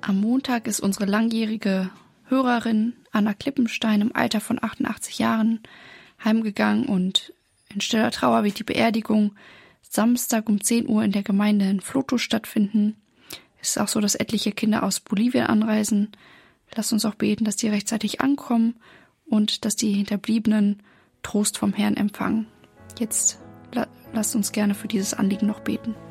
Am Montag ist unsere langjährige Hörerin Anna Klippenstein im Alter von 88 Jahren heimgegangen und in stiller Trauer wird die Beerdigung Samstag um 10 Uhr in der Gemeinde in Vlotho stattfinden. Es ist auch so, dass etliche Kinder aus Bolivien anreisen. Lasst uns auch beten, dass die rechtzeitig ankommen und dass die Hinterbliebenen Trost vom Herrn empfangen. Jetzt lasst uns gerne für dieses Anliegen noch beten.